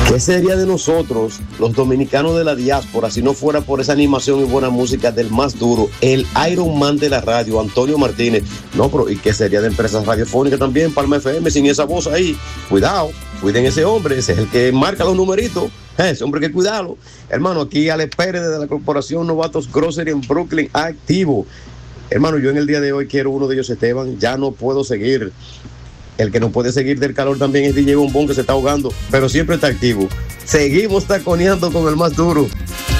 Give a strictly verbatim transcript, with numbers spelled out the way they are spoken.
¿Qué sería de nosotros, los dominicanos de la diáspora, si no fuera por esa animación y buena música del más duro, el Iron Man de la radio, Antonio Martínez? No, pero ¿y qué sería de empresas radiofónicas también, Palma F M, sin esa voz ahí? Cuidado, cuiden ese hombre, ese es el que marca los numeritos, ese hombre hay que cuidarlo. Hermano, aquí Alex Pérez de la corporación Novatos Grocery en Brooklyn, activo. Hermano, yo en el día de hoy quiero uno de ellos, Esteban, ya no puedo seguir. El que no puede seguir del calor también es D J Bombón, que se está ahogando, pero siempre está activo. Seguimos taconeando con el más duro.